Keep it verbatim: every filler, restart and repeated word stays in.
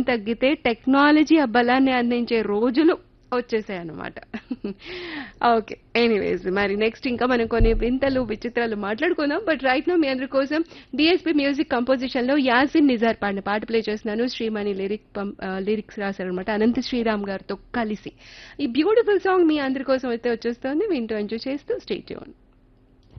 తగ్గితే టెక్నాలజీ ఆ బలాన్ని అందించే రోజులు వచ్చేసాయన్నమాట. ఓకే. ఎనీవేస్ మరి నెక్స్ట్ ఇంకా మనం కొన్ని వింతలు, విచిత్రాలు మాట్లాడుకుందాం. బట్ రైట్ నౌ మీ అందరి కోసం డీఎస్పీ మ్యూజిక్ కంపోజిషన్ లో యాసిన్ నిజార్ పాడిన పాట ప్లే చేస్తున్నాను. శ్రీమణి లిరిక్ లిరిక్స్ రాశారనమాట అనంత శ్రీరామ్ గారితో కలిసి. ఈ బ్యూటిఫుల్ సాంగ్ మీ అందరి కోసం అయితే వచ్చేస్తోంది. వింటూ ఎంజాయ్ చేస్తూ స్టే ట్యూన్.